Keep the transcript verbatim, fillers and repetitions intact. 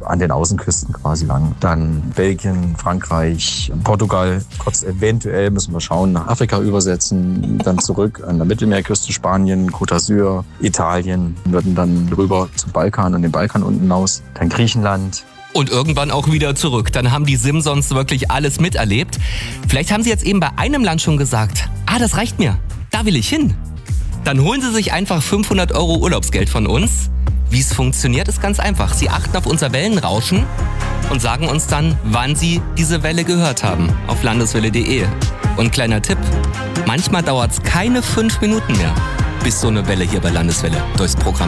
an den Außenküsten quasi lang. Dann Belgien, Frankreich, Portugal, kurz eventuell müssen wir schauen, nach Afrika übersetzen, dann zurück an der Mittelmeerküste, Spanien, Côte d'Azur, Italien, würden dann rüber zum Balkan und den Balkan unten aus, dann Griechenland. Und irgendwann auch wieder zurück. Dann haben die Simsons wirklich alles miterlebt. Vielleicht haben sie jetzt eben bei einem Land schon gesagt, ah, das reicht mir, da will ich hin. Dann holen sie sich einfach fünfhundert Euro Urlaubsgeld von uns. Wie es funktioniert, ist ganz einfach. Sie achten auf unser Wellenrauschen und sagen uns dann, wann sie diese Welle gehört haben, auf landeswelle punkt de. Und kleiner Tipp, manchmal dauert es keine fünf Minuten mehr, bis so eine Welle hier bei Landeswelle durchs Programm